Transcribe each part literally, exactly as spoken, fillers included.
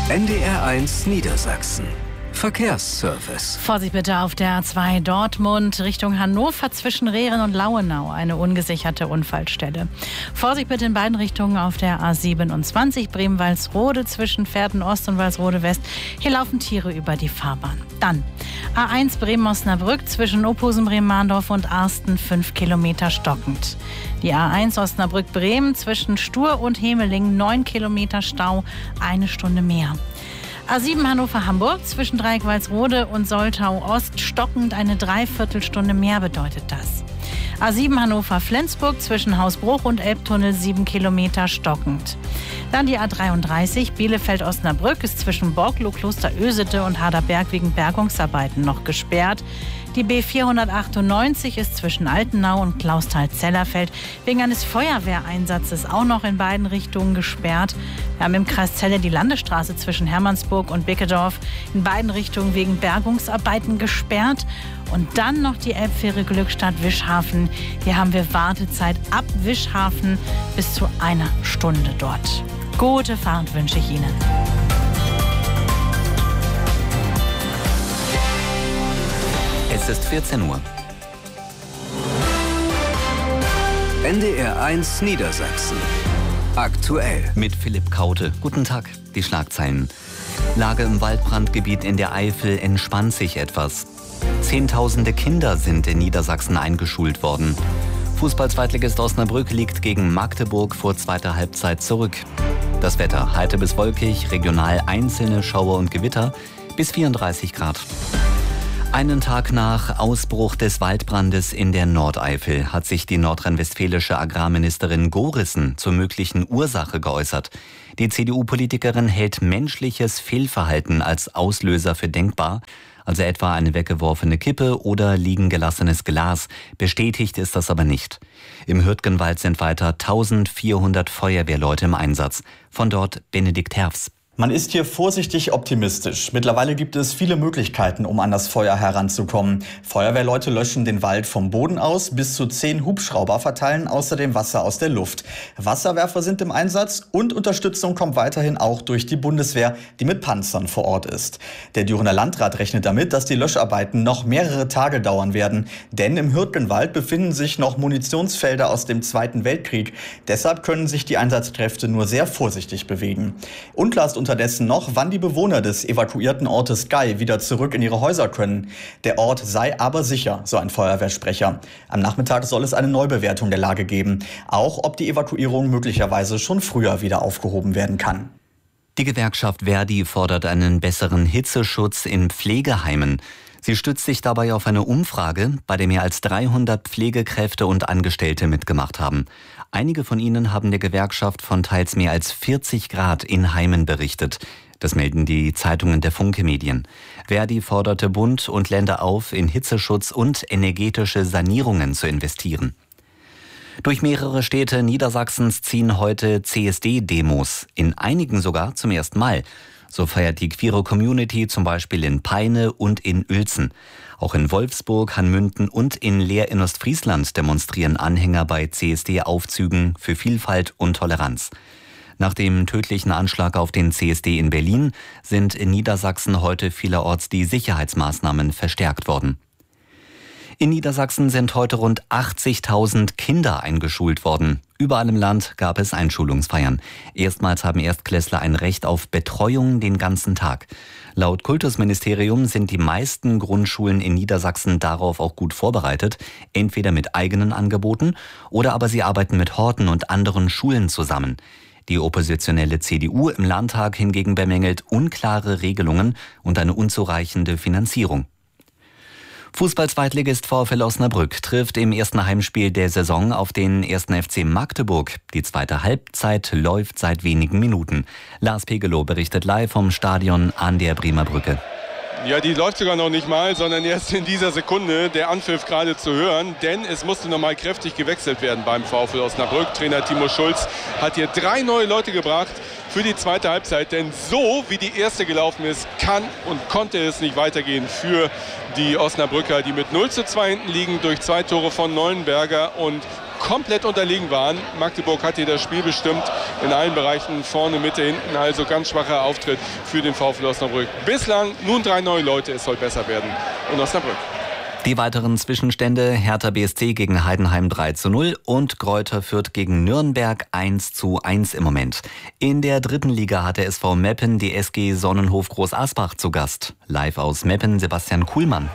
N D R eins Niedersachsen. Verkehrsservice. Vorsicht bitte auf der A zwei Dortmund Richtung Hannover zwischen Rehren und Lauenau. Eine ungesicherte Unfallstelle. Vorsicht bitte in beiden Richtungen auf der A siebenundzwanzig Bremen-Walsrode zwischen Verden Ost und Walsrode West. Hier laufen Tiere über die Fahrbahn. Dann A eins Bremen-Osnabrück zwischen Ophusen, Bremen-Mahndorf und Arsten fünf Kilometer stockend. Die A eins Osnabrück-Bremen zwischen Stur und Hemeling neun Kilometer Stau, eine Stunde mehr. A sieben Hannover-Hamburg zwischen Dreieck-Walsrode und Soltau-Ost stockend, eine Dreiviertelstunde mehr bedeutet das. A sieben Hannover-Flensburg zwischen Hausbruch und Elbtunnel sieben Kilometer stockend. Dann die A dreiunddreißig Bielefeld-Osnabrück ist zwischen Borglow, Klosterösede und Harderberg wegen Bergungsarbeiten noch gesperrt. Die B vierhundertachtundneunzig ist zwischen Altenau und Clausthal-Zellerfeld wegen eines Feuerwehreinsatzes auch noch in beiden Richtungen gesperrt. Wir haben im Kreis Celle die Landesstraße zwischen Hermannsburg und Bickedorf in beiden Richtungen wegen Bergungsarbeiten gesperrt. Und dann noch die Elbfähre Glückstadt-Wischhafen. Hier haben wir Wartezeit ab Wischhafen bis zu einer Stunde dort. Gute Fahrt wünsche ich Ihnen. Es ist vierzehn Uhr. N D R eins Niedersachsen. Aktuell. Mit Philipp Kaute. Guten Tag. Die Schlagzeilen. Lage im Waldbrandgebiet in der Eifel entspannt sich etwas. Zehntausende Kinder sind in Niedersachsen eingeschult worden. Fußball-Zweitligist Osnabrück liegt gegen Magdeburg vor zweiter Halbzeit zurück. Das Wetter heiter bis wolkig, regional einzelne Schauer und Gewitter bis vierunddreißig Grad. Einen Tag nach Ausbruch des Waldbrandes in der Nordeifel hat sich die nordrhein-westfälische Agrarministerin Gorissen zur möglichen Ursache geäußert. Die C D U-Politikerin hält menschliches Fehlverhalten als Auslöser für denkbar, also etwa eine weggeworfene Kippe oder liegen gelassenes Glas. Bestätigt ist das aber nicht. Im Hürtgenwald sind weiter eintausendvierhundert Feuerwehrleute im Einsatz. Von dort Benedikt Herfs. Man ist hier vorsichtig optimistisch. Mittlerweile gibt es viele Möglichkeiten, um an das Feuer heranzukommen. Feuerwehrleute löschen den Wald vom Boden aus, bis zu zehn Hubschrauber verteilen außerdem Wasser aus der Luft. Wasserwerfer sind im Einsatz und Unterstützung kommt weiterhin auch durch die Bundeswehr, die mit Panzern vor Ort ist. Der Dürener Landrat rechnet damit, dass die Löscharbeiten noch mehrere Tage dauern werden. Denn im Hürtgenwald befinden sich noch Munitionsfelder aus dem Zweiten Weltkrieg. Deshalb können sich die Einsatzkräfte nur sehr vorsichtig bewegen. Unklar ist unterdessen noch, wann die Bewohner des evakuierten Ortes Gei wieder zurück in ihre Häuser können. Der Ort sei aber sicher, so ein Feuerwehrsprecher. Am Nachmittag soll es eine Neubewertung der Lage geben. Auch ob die Evakuierung möglicherweise schon früher wieder aufgehoben werden kann. Die Gewerkschaft Verdi fordert einen besseren Hitzeschutz in Pflegeheimen. Sie stützt sich dabei auf eine Umfrage, bei der mehr als dreihundert Pflegekräfte und Angestellte mitgemacht haben. Einige von ihnen haben der Gewerkschaft von teils mehr als vierzig Grad in Heimen berichtet. Das melden die Zeitungen der Funke Medien. Verdi forderte Bund und Länder auf, in Hitzeschutz und energetische Sanierungen zu investieren. Durch mehrere Städte Niedersachsens ziehen heute C S D-Demos, in einigen sogar zum ersten Mal. So feiert die queere Community zum Beispiel in Peine und in Uelzen. Auch in Wolfsburg, Hanmünden und in Leer in Ostfriesland demonstrieren Anhänger bei C S D-Aufzügen für Vielfalt und Toleranz. Nach dem tödlichen Anschlag auf den C S D in Berlin sind in Niedersachsen heute vielerorts die Sicherheitsmaßnahmen verstärkt worden. In Niedersachsen sind heute rund achtzigtausend Kinder eingeschult worden. Überall im Land gab es Einschulungsfeiern. Erstmals haben Erstklässler ein Recht auf Betreuung den ganzen Tag. Laut Kultusministerium sind die meisten Grundschulen in Niedersachsen darauf auch gut vorbereitet, entweder mit eigenen Angeboten oder aber sie arbeiten mit Horten und anderen Schulen zusammen. Die oppositionelle C D U im Landtag hingegen bemängelt unklare Regelungen und eine unzureichende Finanzierung. Fußball-Zweitligist VfL Osnabrück trifft im ersten Heimspiel der Saison auf den ersten F C Magdeburg. Die zweite Halbzeit läuft seit wenigen Minuten. Lars Pegelow berichtet live vom Stadion an der Bremer Brücke. Ja, die läuft sogar noch nicht mal, sondern erst in dieser Sekunde der Anpfiff gerade zu hören. Denn es musste noch mal kräftig gewechselt werden beim VfL Osnabrück. Trainer Timo Schulz hat hier drei neue Leute gebracht für die zweite Halbzeit. Denn so wie die erste gelaufen ist, kann und konnte es nicht weitergehen für die Osnabrücker, die mit null zu zwei hinten liegen durch zwei Tore von Neuenberger und komplett unterlegen waren. Magdeburg hat hier das Spiel bestimmt in allen Bereichen, vorne, Mitte, hinten. Also ganz schwacher Auftritt für den VfL Osnabrück. Bislang nun drei neue Leute, es soll besser werden in Osnabrück. Die weiteren Zwischenstände: Hertha B S C gegen Heidenheim drei zu null und Greuther Fürth gegen Nürnberg eins zu eins im Moment. In der dritten Liga hat der S V Meppen die S G Sonnenhof Groß Asbach zu Gast. Live aus Meppen, Sebastian Kuhlmann.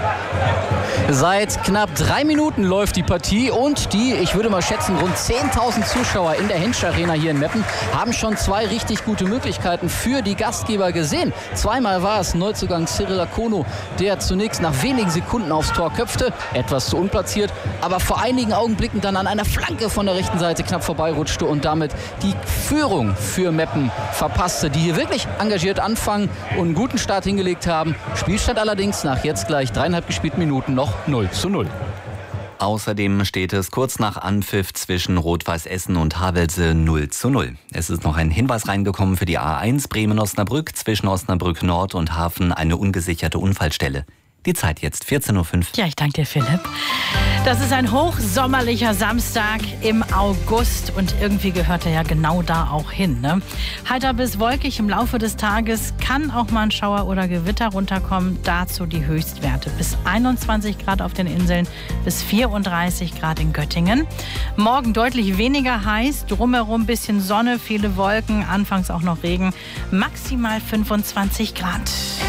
Seit knapp drei Minuten läuft die Partie und die, ich würde mal schätzen, rund zehntausend Zuschauer in der Hensch Arena hier in Meppen haben schon zwei richtig gute Möglichkeiten für die Gastgeber gesehen. Zweimal war es Neuzugang Cyril Akono, der zunächst nach wenigen Sekunden aufs Tor köpfte, etwas zu unplatziert, aber vor einigen Augenblicken dann an einer Flanke von der rechten Seite knapp vorbeirutschte und damit die Führung für Meppen verpasste, die hier wirklich engagiert anfangen und einen guten Start hingelegt haben. Spielstand allerdings nach jetzt gleich dreieinhalb gespielten Minuten noch null zu null. Außerdem steht es kurz nach Anpfiff zwischen Rot-Weiß Essen und Havelse null zu null. Es ist noch ein Hinweis reingekommen für die A eins Bremen-Osnabrück. Zwischen Osnabrück Nord und Hafen eine ungesicherte Unfallstelle. Die Zeit jetzt vierzehn Uhr fünf. Ja, ich danke dir, Philipp. Das ist ein hochsommerlicher Samstag im August und irgendwie gehört er ja genau da auch hin. Ne? Heiter bis wolkig im Laufe des Tages, kann auch mal ein Schauer oder Gewitter runterkommen. Dazu die Höchstwerte bis einundzwanzig Grad auf den Inseln, bis vierunddreißig Grad in Göttingen. Morgen deutlich weniger heiß, drumherum ein bisschen Sonne, viele Wolken, anfangs auch noch Regen, maximal fünfundzwanzig Grad.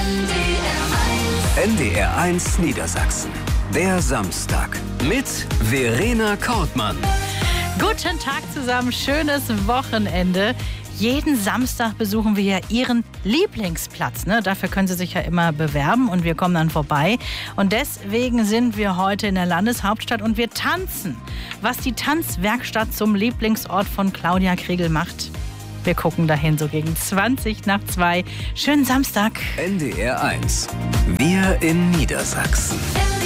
N D R eins Niedersachsen. Der Samstag mit Verena Kortmann. Guten Tag zusammen, schönes Wochenende. Jeden Samstag besuchen wir ja Ihren Lieblingsplatz. Ne? Dafür können Sie sich ja immer bewerben und wir kommen dann vorbei. Und deswegen sind wir heute in der Landeshauptstadt und wir tanzen. Was die Tanzwerkstatt zum Lieblingsort von Claudia Kriegel macht. Wir gucken dahin so gegen zwanzig nach zwei. Schönen Samstag. N D R eins. Wir in Niedersachsen.